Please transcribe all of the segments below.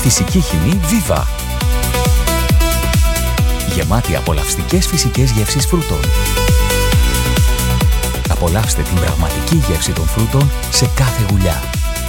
Φυσική χυμή Viva. Γεμάτη απολαυστικές φυσικές γεύσεις φρούτων. Απολαύστε την πραγματική γεύση των φρούτων σε κάθε γουλιά.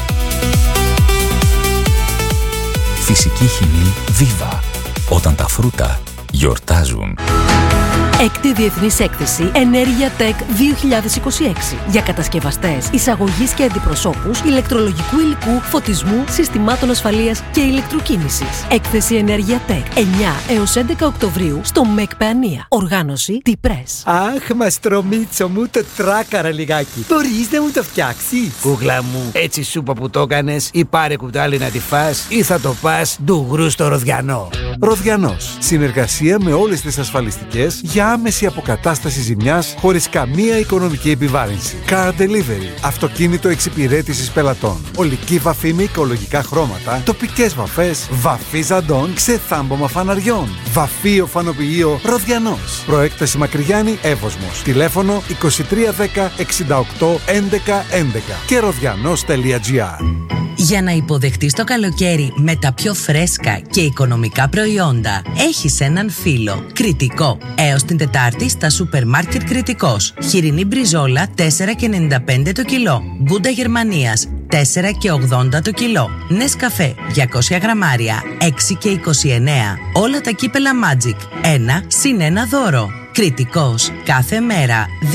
Φυσική χυμή Viva. Όταν τα φρούτα γιορτάζουν. Έκτη Διεθνής Έκθεση Ενέργεια Tech 2026 για κατασκευαστές, εισαγωγής και αντιπροσώπους ηλεκτρολογικού υλικού, φωτισμού, συστημάτων ασφαλείας και ηλεκτροκίνησης. Έκθεση Ενέργεια Tech 9 έως 11 Οκτωβρίου στο ΜΕΚ Παιανία. Οργάνωση T-Press. Αχ, μαστρομίτσο μου, το τράκαρα λιγάκι. Μπορείς να μου το φτιάξεις? Κούκλα μου, έτσι σούπα που το έκανες, ή πάρε κουτάλι να τη φας, ή θα το πας ντουγρού στο Ροδιανό. Ροδιανός. Συνεργασία με όλες τις ασφαλιστικές για άμεση αποκατάσταση ζημιάς χωρίς καμία οικονομική επιβάρυνση. Car Delivery. Αυτοκίνητο εξυπηρέτησης πελατών. Ολική βαφή με οικολογικά χρώματα. Τοπικές βαφές. Βαφή ζαντών. Ξεθάμπομα φαναριών. Βαφή οφανοποιείο Ροδιανός. Προέκταση Μακρυγιάννη, Εύωσμος. Τηλέφωνο 2310 68 11 11 και ροδιανός.gr. Για να υποδεχτείς το καλοκαίρι με τα πιο φρέσκα και οικονομικά προϊόντα, έχεις έναν φίλο. Κρητικό. Έως την Τετάρτη στα σούπερ μάρκετ Κρητικός. Χοιρινή μπριζόλα 4,95 το κιλό. Γκούντα Γερμανίας 4,80 το κιλό. Νεσκαφέ 200 γραμμάρια 6,29. Όλα τα κύπελα Magic 1 συν 1 δώρο. Κρητικός. Κάθε μέρα